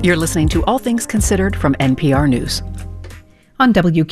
You're listening to All Things Considered from NPR News. On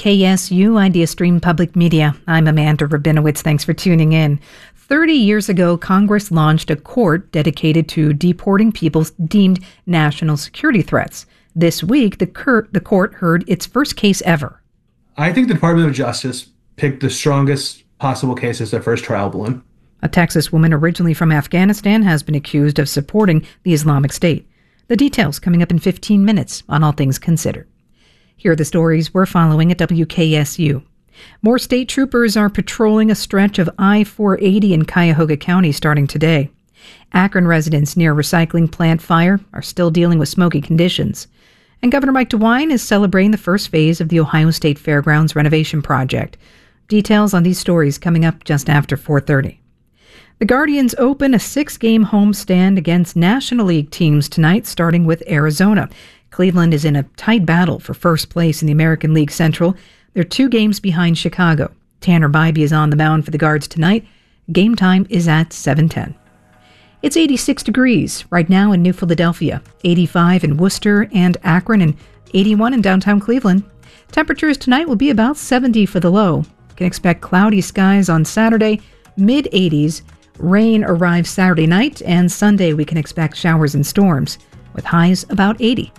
WKSU Idea Stream Public Media, I'm Amanda Rabinowitz. Thanks for tuning in. 30 years ago, Congress launched a court dedicated to deporting people deemed national security threats. This week, the court heard its first case ever. I think the Department of Justice picked the strongest possible case as their first trial balloon. A Texas woman originally from Afghanistan has been accused of supporting the Islamic State. The details coming up in 15 minutes on All Things Considered. Here are the stories we're following at WKSU. More state troopers are patrolling a stretch of I-480 in Cuyahoga County starting today. Akron residents near a recycling plant fire are still dealing with smoky conditions. And Governor Mike DeWine is celebrating the first phase of the Ohio State Fairgrounds renovation project. Details on these stories coming up just after 4:30. The Guardians open a 6-game homestand against National League teams tonight, starting with Arizona. Cleveland is in a tight battle for first place in the American League Central. They're 2 games behind Chicago. Tanner Bybee is on the mound for the Guards tonight. Game time is at 7:10. It's 86 degrees right now in New Philadelphia, 85 in Worcester and Akron, and 81 in downtown Cleveland. Temperatures tonight will be about 70 for the low. You can expect cloudy skies on Saturday, mid-80s. Rain arrives Saturday night, and Sunday we can expect showers and storms, with highs about 80.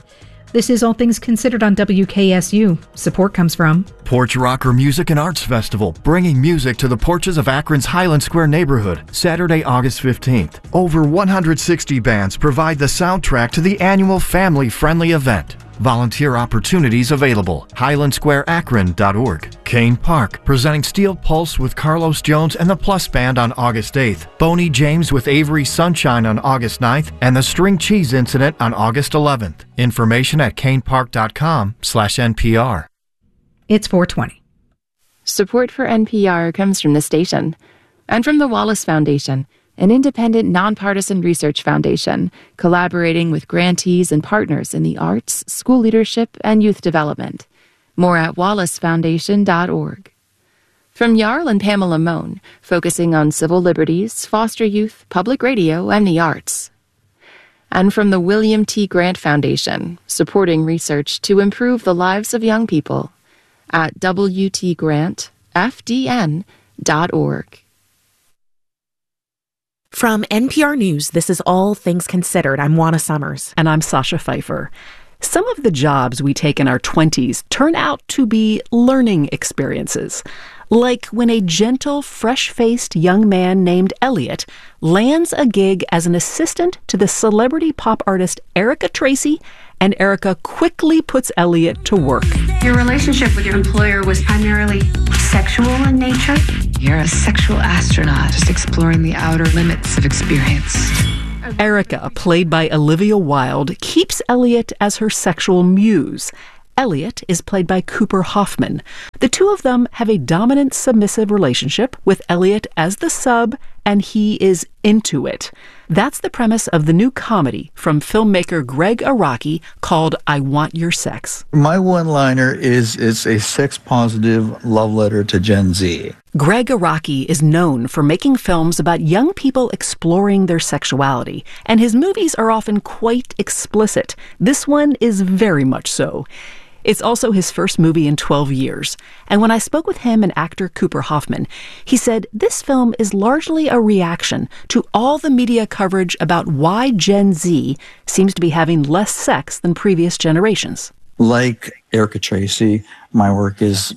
This is All Things Considered on WKSU. Support comes from Porch Rocker Music and Arts Festival, bringing music to the porches of Akron's Highland Square neighborhood, Saturday, August 15th. Over 160 bands provide the soundtrack to the annual family-friendly event. Volunteer opportunities available. HighlandSquareAkron.org. Kane Park, presenting Steel Pulse with Carlos Jones and the Plus Band on August 8th. Boney James with Avery Sunshine on August 9th, and the String Cheese Incident on August 11th. Information at kanepark.com/NPR. It's 4:20. Support for NPR comes from the station and from the Wallace Foundation, an independent, nonpartisan research foundation collaborating with grantees and partners in the arts, school leadership, and youth development. More at wallacefoundation.org. From Jarl and Pamela Mohn, focusing on civil liberties, foster youth, public radio, and the arts. And from the William T. Grant Foundation, supporting research to improve the lives of young people at wtgrantfdn.org. From NPR News, this is All Things Considered. I'm Juana Summers. And I'm Sasha Pfeiffer. Some of the jobs we take in our 20s turn out to be learning experiences. Like when a gentle, fresh-faced young man named Elliot lands a gig as an assistant to the celebrity pop artist Erica Tracy, and Erica quickly puts Elliot to work. Your relationship with your employer was primarily sexual in nature? You're a sexual astronaut, just exploring the outer limits of experience. Erica, played by Olivia Wilde, keeps Elliot as her sexual muse. Elliot is played by Cooper Hoffman. The two of them have a dominant, submissive relationship, with Elliot as the sub, and he is into it. That's the premise of the new comedy from filmmaker Greg Araki called I Want Your Sex. My one-liner is it's a sex-positive love letter to Gen Z. Greg Araki is known for making films about young people exploring their sexuality, and his movies are often quite explicit. This one is very much so. It's also his first movie in 12 years. And when I spoke with him and actor Cooper Hoffman, he said this film is largely a reaction to all the media coverage about why Gen Z seems to be having less sex than previous generations. Like Erica Tracy, my work is,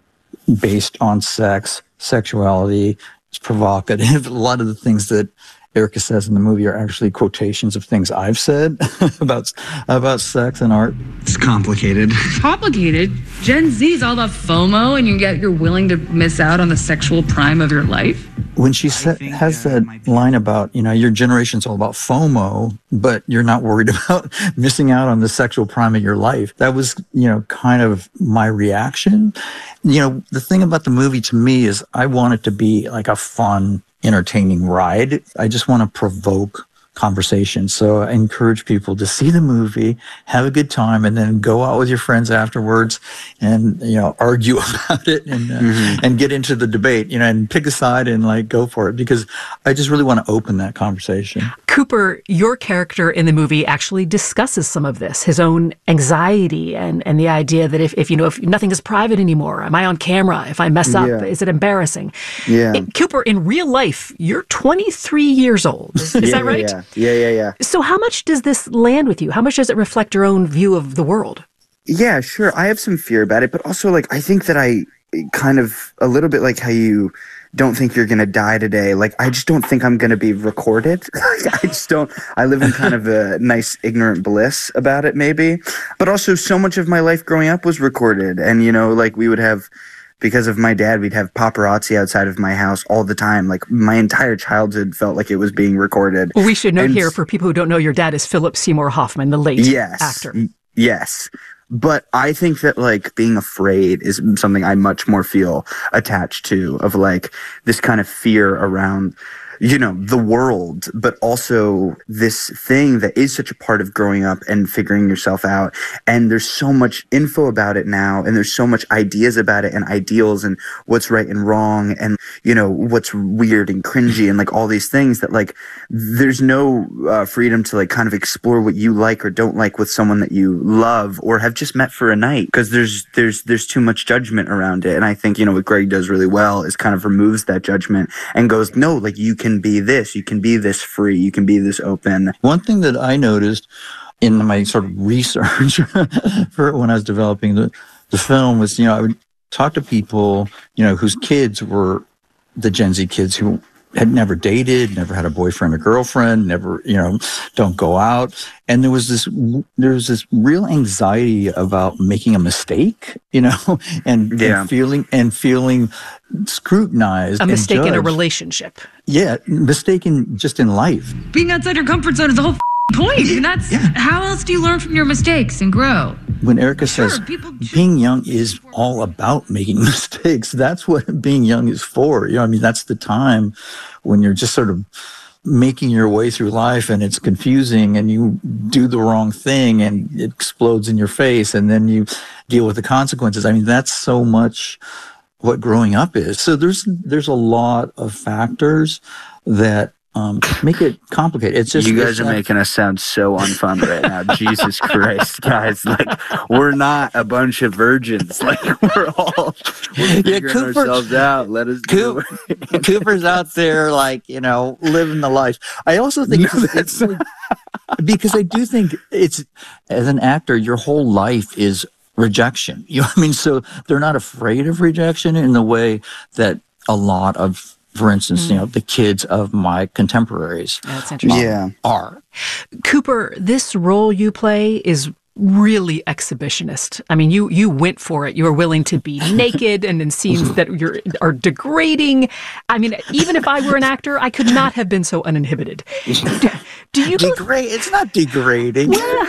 based on sex, sexuality. It's provocative. A lot of the things that Erica says in the movie are actually quotations of things I've said about sex and art. It's complicated. Complicated? Gen Z is all about FOMO, and you're willing to miss out on the sexual prime of your life? When she has that line about, your generation's all about FOMO, but you're not worried about missing out on the sexual prime of your life. That was, kind of my reaction. The thing about the movie to me is I want it to be like a fun, entertaining ride. I just want to provoke conversation. So I encourage people to see the movie, have a good time, and then go out with your friends afterwards and, argue about it and get into the debate, and pick a side and go for it, because I just really want to open that conversation. Cooper, your character in the movie actually discusses some of this, his own anxiety and the idea that if nothing is private anymore, am I on camera? If I mess up, is it embarrassing? Yeah. Cooper, in real life, you're 23 years old. Is that right? Yeah. So how much does this land with you? How much does it reflect your own view of the world? Yeah, sure. I have some fear about it, but also, like, I think that I kind of, a little bit like how you don't think you're going to die today. Like, I just don't think I'm going to be recorded. I live in kind of a nice ignorant bliss about it, maybe. But also, so much of my life growing up was recorded. And, like, we would have, because of my dad, we'd have paparazzi outside of my house all the time. Like, my entire childhood felt like it was being recorded. Well, we should note here, for people who don't know, your dad is Philip Seymour Hoffman, the late actor. Yes. But I think that, like, being afraid is something I much more feel attached to, of, like, this kind of fear around, the world, but also this thing that is such a part of growing up and figuring yourself out. And there's so much info about it now, and there's so much ideas about it and ideals and what's right and wrong and, what's weird and cringy and, like, all these things that, like, there's no freedom to, like, kind of explore what you like or don't like with someone that you love or have just met for a night, because there's too much judgment around it. And I think, what Greg does really well is kind of removes that judgment and goes, no, like, you can be this, you can be this free, you can be this open. One thing that I noticed in my sort of research for when I was developing the film was, I would talk to people, whose kids were the Gen Z kids who had never dated, never had a boyfriend or girlfriend, never, don't go out. And there was this real anxiety about making a mistake, and feeling scrutinized. A mistake and in a judged. relationship. Yeah, mistaken just in life. Being outside your comfort zone is the whole point. And that's how else do you learn from your mistakes and grow? When Erica says being young is all about making mistakes, that's what being young is for. That's the time when you're just sort of making your way through life and it's confusing and you do the wrong thing and it explodes in your face and then you deal with the consequences. That's so much what growing up is. So there's a lot of factors that make it complicated. It's just you guys are making us sound so unfun right now. Jesus Christ, guys! Like, we're not a bunch of virgins. Like, we're figuring ourselves out. Let us do it. Cooper's out there, like, living the life. I also think it's because I do think it's, as an actor, your whole life is rejection. So they're not afraid of rejection in the way that a lot of, for instance, the kids of my contemporaries are. Cooper, this role you play is really exhibitionist. You went for it. You were willing to be naked and in scenes that are degrading. Even if I were an actor, I could not have been so uninhibited. Do you It's not degrading.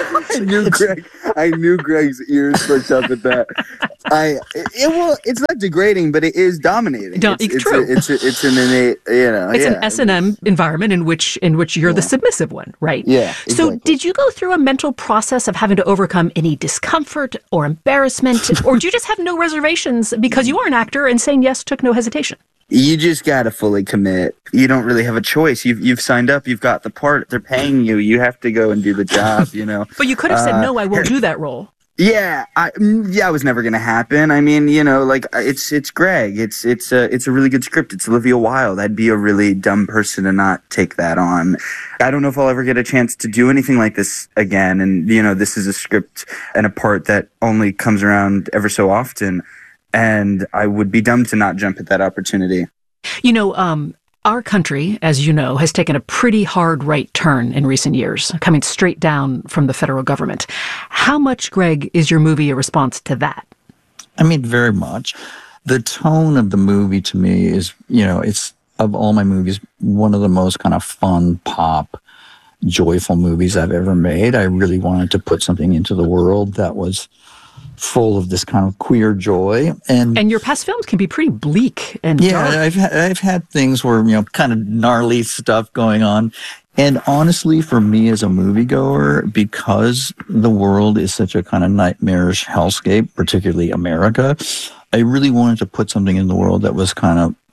I knew Greg's ears perked up at that. It's not degrading, but it is dominating. It's true. It's an innate, It's an S&M environment in which you're the submissive one, right? Yeah. Exactly. So did you go through a mental process of having to overcome any discomfort or embarrassment, or do you just have no reservations because you are an actor and saying yes took no hesitation? You just gotta fully commit. You don't really have a choice. You've signed up. You've got the part. They're paying you. You have to go and do the job. But you could have said no. I won't do that role. Yeah, it was never gonna happen. It's Greg. It's a really good script. It's Olivia Wilde. I'd be a really dumb person to not take that on. I don't know if I'll ever get a chance to do anything like this again. And this is a script and a part that only comes around ever so often. And I would be dumb to not jump at that opportunity. Our country, as you know, has taken a pretty hard right turn in recent years, coming straight down from the federal government. How much, Greg, is your movie a response to that? Very much. The tone of the movie to me is, it's, of all my movies, one of the most kind of fun, pop, joyful movies I've ever made. I really wanted to put something into the world that was full of this kind of queer joy. And your past films can be pretty bleak and dark. I've had things where, kind of gnarly stuff going on. And honestly, for me as a moviegoer, because the world is such a kind of nightmarish hellscape, particularly America, I really wanted to put something in the world that was kind of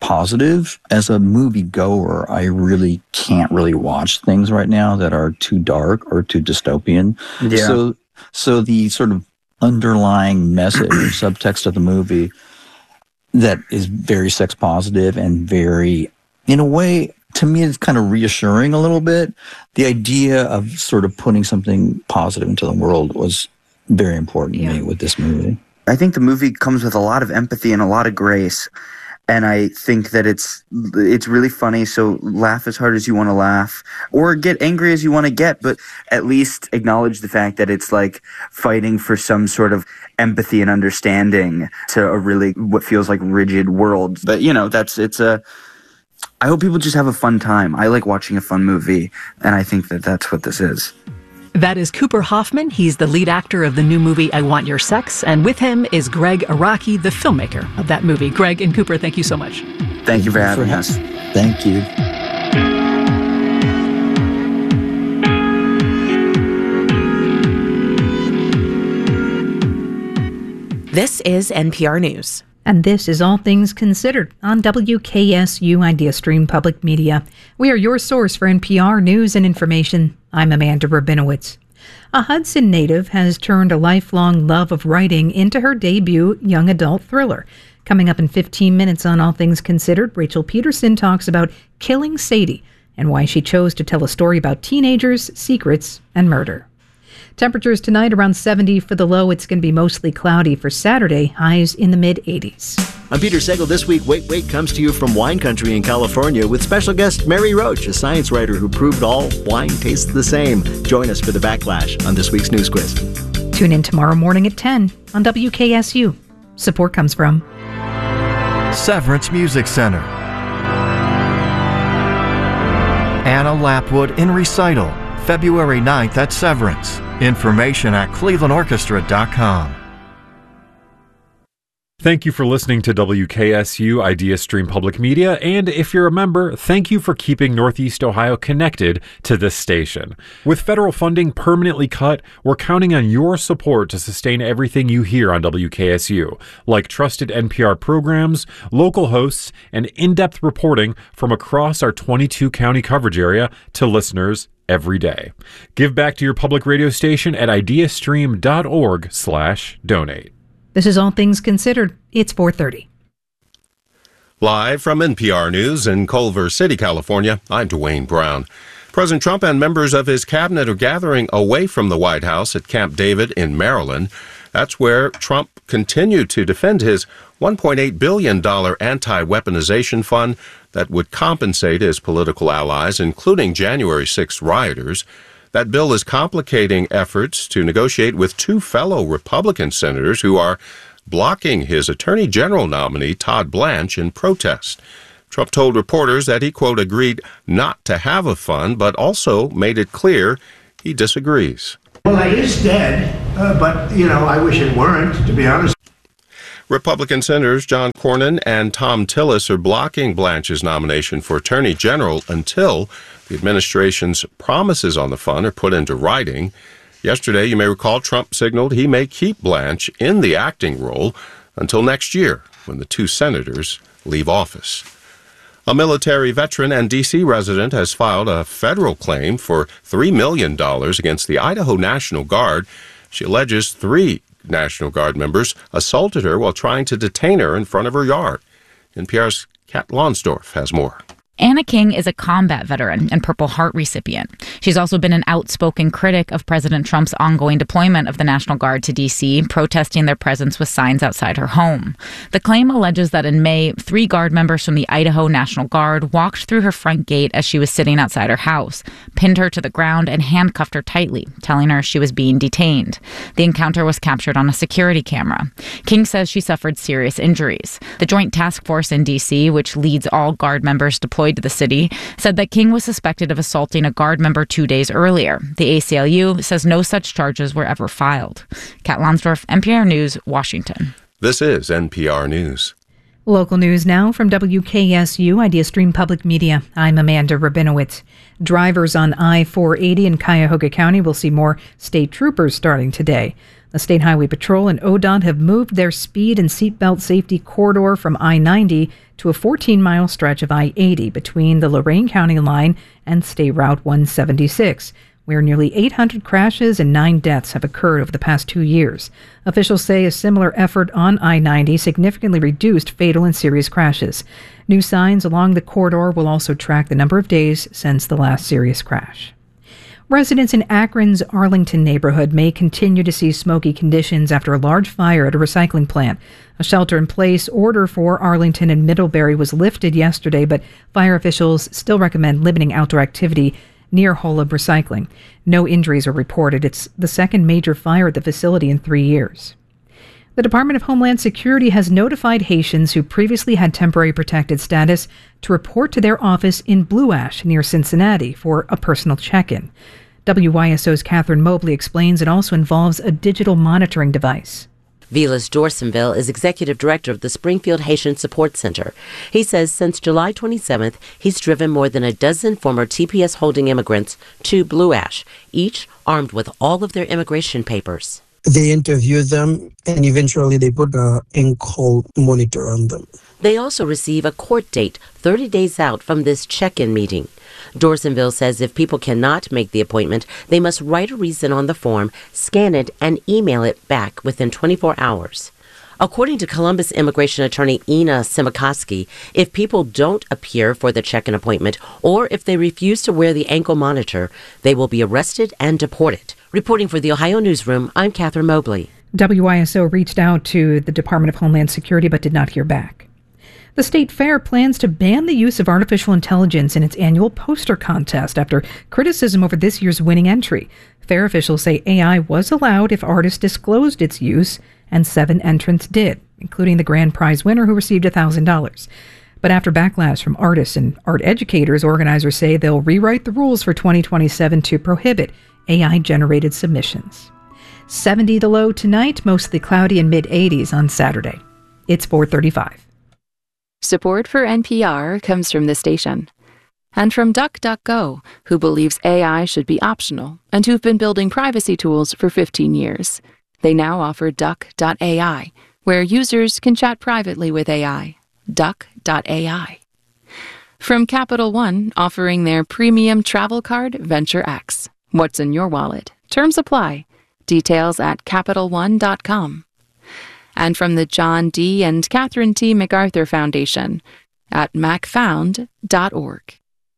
positive. As a movie goer, I really can't really watch things right now that are too dark or too dystopian. Yeah. So the sort of underlying message or subtext of the movie that is very sex positive and very, in a way, to me, it's kind of reassuring a little bit. The idea of sort of putting something positive into the world was very important to me with this movie. I think the movie comes with a lot of empathy and a lot of grace. And I think that it's really funny. So laugh as hard as you want to laugh or get angry as you want to get, but at least acknowledge the fact that it's like fighting for some sort of empathy and understanding to a really what feels like rigid world. But, I hope people just have a fun time. I like watching a fun movie, and I think that that's what this is. That is Cooper Hoffman. He's the lead actor of the new movie I Want Your Sex. And with him is Greg Araki, the filmmaker of that movie. Greg and Cooper, thank you so much. Thank you for having us. Thank you. This is NPR News. And this is All Things Considered on WKSU IdeaStream Public Media. We are your source for NPR news and information. I'm Amanda Rabinowitz. A Hudson native has turned a lifelong love of writing into her debut young adult thriller. Coming up in 15 minutes on All Things Considered, Rachel Peterson talks about Killing Sadie and why she chose to tell a story about teenagers, secrets, and murder. Temperatures tonight around 70 for the low. It's going to be mostly cloudy for Saturday, highs in the mid-80s. I'm Peter Sagal. This week, Wait, Wait comes to you from wine country in California with special guest Mary Roach, a science writer who proved all wine tastes the same. Join us for the Backlash on this week's News Quiz. Tune in tomorrow morning at 10 on WKSU. Support comes from Severance Music Center, Anna Lapwood in recital, February 9th at Severance. Information at clevelandorchestra.com. Thank you for listening to WKSU IdeaStream Public Media, and if you're a member, thank you for keeping Northeast Ohio connected to this station. With federal funding permanently cut, we're counting on your support to sustain everything you hear on WKSU, like trusted NPR programs, local hosts, and in-depth reporting from across our 22-county coverage area to listeners every day. Give back to your public radio station at ideastream.org/donate. This is All Things Considered. It's 4:30. Live from NPR News in Culver City, California, I'm Dwayne Brown. President Trump and members of his cabinet are gathering away from the White House at Camp David in Maryland. That's where Trump continued to defend his $1.8 billion anti-weaponization fund that would compensate his political allies, including January 6th rioters. That bill is complicating efforts to negotiate with two fellow Republican senators who are blocking his Attorney General nominee, Todd Blanche, in protest. Trump told reporters that he, quote, agreed not to have a fund, but also made it clear he disagrees. Well, it is dead, but, I wish it weren't, to be honest. Republican Senators John Cornyn and Tom Tillis are blocking Blanche's nomination for Attorney General until the administration's promises on the fund are put into writing. Yesterday, you may recall, Trump signaled he may keep Blanche in the acting role until next year, when the two senators leave office. A military veteran and D.C. resident has filed a federal claim for $3 million against the Idaho National Guard. She alleges 3 National Guard members assaulted her while trying to detain her in front of her yard. NPR's Kat Lonsdorf has more. Anna King is a combat veteran and Purple Heart recipient. She's also been an outspoken critic of President Trump's ongoing deployment of the National Guard to D.C., protesting their presence with signs outside her home. The claim alleges that in May, 3 Guard members from the Idaho National Guard walked through her front gate as she was sitting outside her house, pinned her to the ground, and handcuffed her tightly, telling her she was being detained. The encounter was captured on a security camera. King says she suffered serious injuries. The Joint Task Force in D.C., which leads all Guard members deployed to the city, said that King was suspected of assaulting a Guard member 2 days earlier. The ACLU says no such charges were ever filed. Kat Lonsdorf, NPR News, Washington. This is NPR News. Local news now from WKSU IdeaStream Public Media. I'm Amanda Rabinowitz. Drivers on I-480 in Cuyahoga County will see more state troopers starting today. The State Highway Patrol and ODOT have moved their speed and seatbelt safety corridor from I-90 to a 14-mile stretch of I-80 between the Lorain County line and State Route 176, where nearly 800 crashes and 9 deaths have occurred over the past 2 years. Officials say a similar effort on I-90 significantly reduced fatal and serious crashes. New signs along the corridor will also track the number of days since the last serious crash. Residents in Akron's Arlington neighborhood may continue to see smoky conditions after a large fire at a recycling plant. A shelter-in-place order for Arlington and Middlebury was lifted yesterday, but fire officials still recommend limiting outdoor activity near Holub Recycling. No injuries are reported. It's the second major fire at the facility in 3 years. The Department of Homeland Security has notified Haitians who previously had temporary protected status to report to their office in Blue Ash near Cincinnati for a personal check-in. WYSO's Catherine Mobley explains it also involves a digital monitoring device. Vilas Dorsenville is executive director of the Springfield Haitian Support Center. He says since July 27th, he's driven more than a dozen former TPS holding immigrants to Blue Ash, each armed with all of their immigration papers. They interview them, and eventually they put an in-call monitor on them. They also receive a court date 30 days out from this check-in meeting. Dorsenville says if people cannot make the appointment, they must write a reason on the form, scan it, and email it back within 24 hours. According to Columbus immigration attorney Ina Simikoski, if people don't appear for the check-in appointment or if they refuse to wear the ankle monitor, they will be arrested and deported. Reporting for the Ohio Newsroom, I'm Catherine Mobley. WYSO reached out to the Department of Homeland Security but did not hear back. The State Fair plans to ban the use of artificial intelligence in its annual poster contest after criticism over this year's winning entry. Fair officials say AI was allowed if artists disclosed its use, and 7 entrants did, including the grand prize winner who received $1,000. But after backlash from artists and art educators, organizers say they'll rewrite the rules for 2027 to prohibit AI-generated submissions. 70 the low tonight, mostly cloudy and mid-80s on Saturday. It's 4:35. Support for NPR comes from the station. And from DuckDuckGo, who believes AI should be optional and who've been building privacy tools for 15 years. They now offer Duck.ai, where users can chat privately with AI. Duck.ai. From Capital One, offering their premium travel card, Venture X. What's in your wallet? Terms apply. Details at CapitalOne.com. And from the John D. and Catherine T. MacArthur Foundation at macfound.org.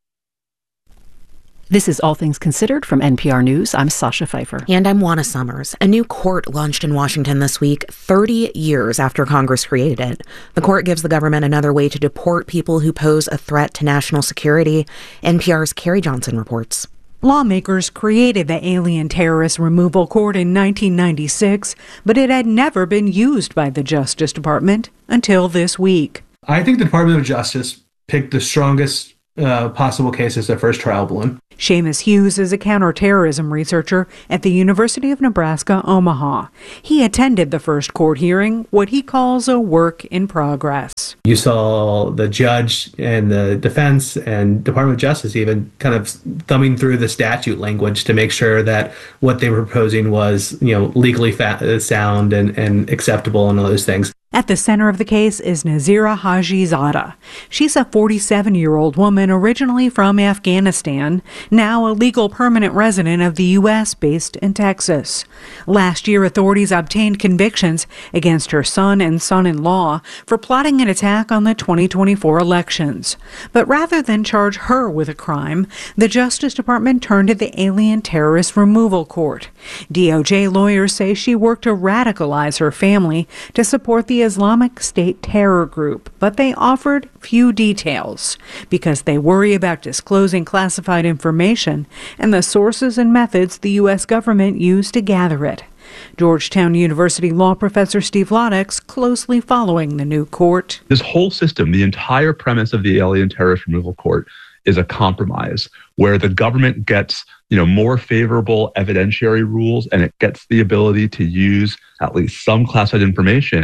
This is All Things Considered from NPR News. I'm Sasha Pfeiffer. And I'm Juana Summers. A new court launched in Washington this week, 30 years after Congress created it. The court gives the government another way to deport people who pose a threat to national security. NPR's Carrie Johnson reports. Lawmakers created the Alien Terrorist Removal Court in 1996, but it had never been used by the Justice Department until this week. I think the Department of Justice picked the strongest possible case as their first trial balloon. Seamus Hughes is a counterterrorism researcher at the University of Nebraska, Omaha. He attended the first court hearing, what he calls a work in progress. You saw the judge and the defense and Department of Justice even kind of thumbing through the statute language to make sure that what they were proposing was, legally sound and acceptable and all those things. At the center of the case is Nazira Hajizadeh. She's a 47-year-old woman originally from Afghanistan, now a legal permanent resident of the U.S. based in Texas. Last year, authorities obtained convictions against her son and son-in-law for plotting an attack on the 2024 elections. But rather than charge her with a crime, the Justice Department turned to the Alien Terrorist Removal Court. DOJ lawyers say she worked to radicalize her family to support the Islamic State terror group, but they offered few details because they worry about disclosing classified information and the sources and methods the U.S. government used to gather it. Georgetown University law professor Steve Lodex closely following the new court. This whole system, the entire premise of the Alien Terrorist Removal Court, is a compromise where the government gets more favorable evidentiary rules and it gets the ability to use at least some classified information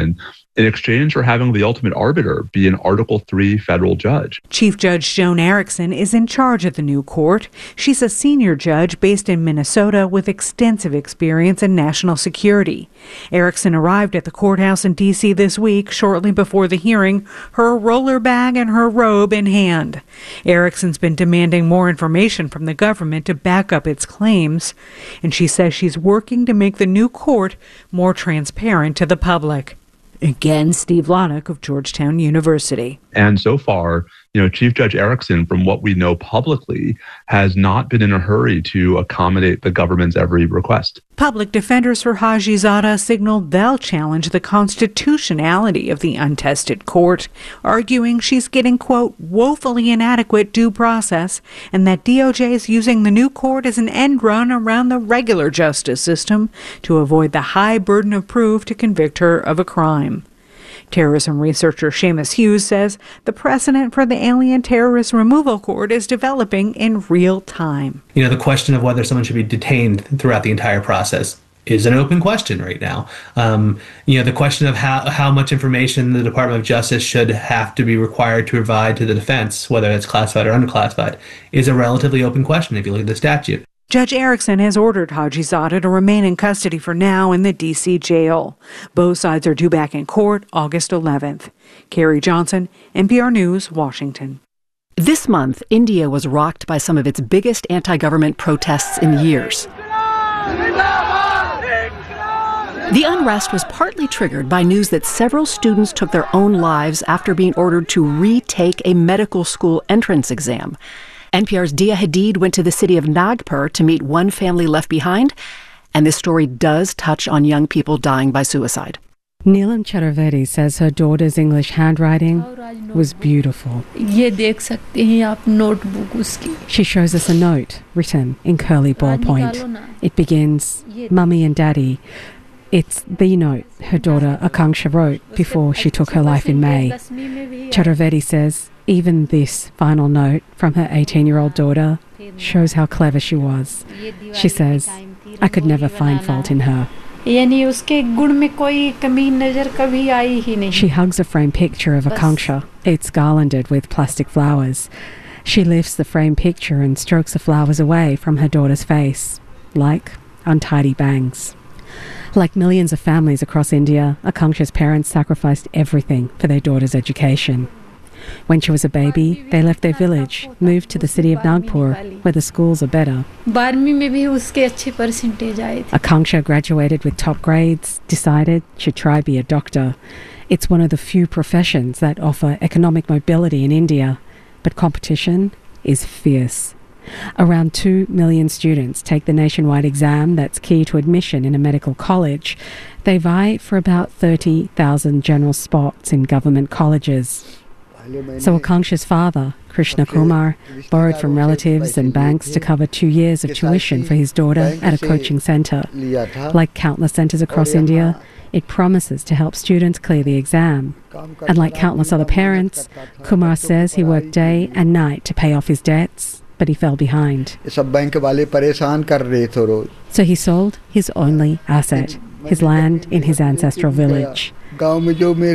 in exchange for having the ultimate arbiter be an Article 3 federal judge. Chief Judge Joan Erickson is in charge of the new court. She's a senior judge based in Minnesota with extensive experience in national security. Erickson arrived at the courthouse in D.C. this week, shortly before the hearing, her roller bag and her robe in hand. Erickson's been demanding more information from the government to back up its claims, and she says she's working to make the new court more transparent to the public. Again, Steve Loddick of Georgetown University. And so far, Chief Judge Erickson, from what we know publicly, has not been in a hurry to accommodate the government's every request. Public defenders for Hajizada signaled they'll challenge the constitutionality of the untested court, arguing she's getting, quote, woefully inadequate due process, and that DOJ is using the new court as an end run around the regular justice system to avoid the high burden of proof to convict her of a crime. Terrorism researcher Seamus Hughes says the precedent for the Alien Terrorist Removal Court is developing in real time. The question of whether someone should be detained throughout the entire process is an open question right now. The question of how much information the Department of Justice should have to be required to provide to the defense, whether it's classified or unclassified, is a relatively open question if you look at the statute. Judge Erickson has ordered Hajizada to remain in custody for now in the D.C. jail. Both sides are due back in court August 11th. Carrie Johnson, NPR News, Washington. This month, India was rocked by some of its biggest anti-government protests in years. The unrest was partly triggered by news that several students took their own lives after being ordered to retake a medical school entrance exam. NPR's Dia Hadid went to the city of Nagpur to meet one family left behind, and this story does touch on young people dying by suicide. Neelam Chaturvedi says her daughter's English handwriting was beautiful. She shows us a note written in curly ballpoint. It begins, "Mummy and Daddy." It's the note her daughter Akanksha wrote before she took her life in May. Chaturvedi says even this final note from her 18-year-old daughter shows how clever she was. She says, "I could never find fault in her." She hugs a framed picture of Akanksha. It's garlanded with plastic flowers. She lifts the framed picture and strokes the flowers away from her daughter's face, like untidy bangs. Like millions of families across India, Akanksha's parents sacrificed everything for their daughter's education. When she was a baby, they left their village, moved to the city of Nagpur, where the schools are better. Akanksha graduated with top grades, decided she'd try be a doctor. It's one of the few professions that offer economic mobility in India, but competition is fierce. Around 2 million students take the nationwide exam that's key to admission in a medical college. They vie for about 30,000 general spots in government colleges. So Akanksha's father, Krishna Kumar, borrowed from relatives and banks to cover 2 years of tuition for his daughter at a coaching centre. Like countless centres across India, it promises to help students clear the exam. And like countless other parents, Kumar says he worked day and night to pay off his debts, but he fell behind. So he sold his only asset, his land in his ancestral village. Kumar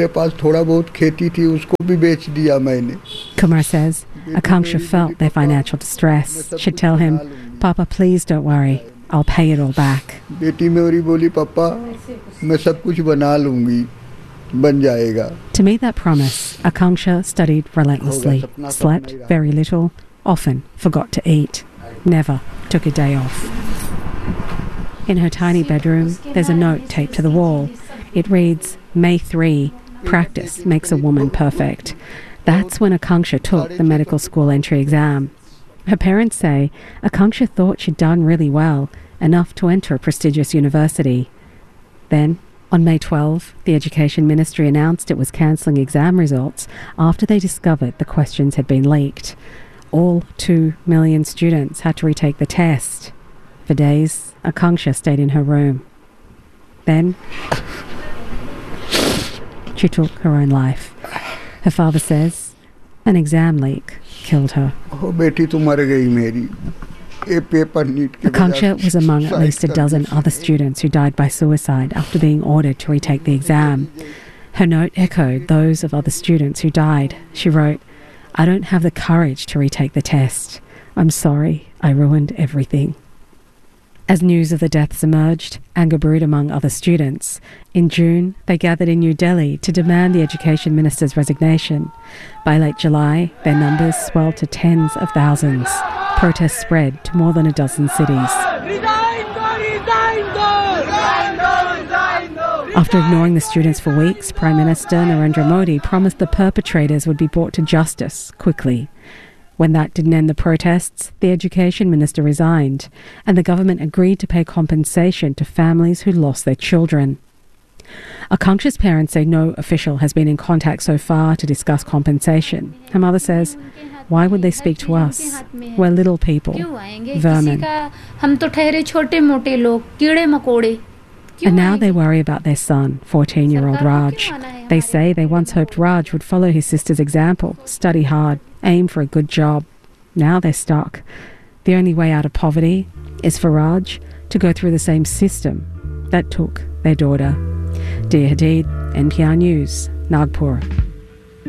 says Akanksha felt their financial distress. She'd tell him, "Papa, please don't worry. I'll pay it all back." To meet that promise, Akanksha studied relentlessly, slept very little, often forgot to eat, never took a day off. In her tiny bedroom, there's a note taped to the wall. It reads, "May 3, practice makes a woman perfect." That's when Akanksha took the medical school entry exam. Her parents say Akanksha thought she'd done really well, enough to enter a prestigious university. Then, on May 12, the Education Ministry announced it was cancelling exam results after they discovered the questions had been leaked. All 2 million students had to retake the test. For days, Akanksha stayed in her room. Then she took her own life. Her father says an exam leak killed her. Akanksha was among at least a dozen other students who died by suicide after being ordered to retake the exam. Her note echoed those of other students who died. She wrote, "I don't have the courage to retake the test. I'm sorry, I ruined everything." As news of the deaths emerged, anger brewed among other students. In June, they gathered in New Delhi to demand the education minister's resignation. By late July, their numbers swelled to tens of thousands. Protests spread to more than a dozen cities. After ignoring the students for weeks, Prime Minister Narendra Modi promised the perpetrators would be brought to justice quickly. When that didn't end the protests, the education minister resigned, and the government agreed to pay compensation to families who lost their children. Akanksha's parents say no official has been in contact so far to discuss compensation. Her mother says, "Why would they speak to us? We're little people, vermin." And now they worry about their son, 14-year-old Raj. They say they once hoped Raj would follow his sister's example, study hard, aim for a good job. Now they're stuck. The only way out of poverty is for Raj to go through the same system that took their daughter. Dia Hadid, NPR News, Nagpur.